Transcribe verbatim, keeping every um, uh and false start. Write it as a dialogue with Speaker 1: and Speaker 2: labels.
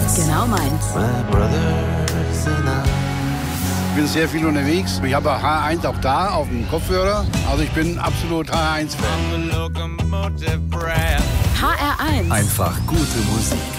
Speaker 1: Genau meins.
Speaker 2: Ich bin sehr viel unterwegs. Ich habe H eins auch da auf dem Kopfhörer. Also ich bin absolut H eins Fan.
Speaker 1: H R eins.
Speaker 3: Einfach gute Musik.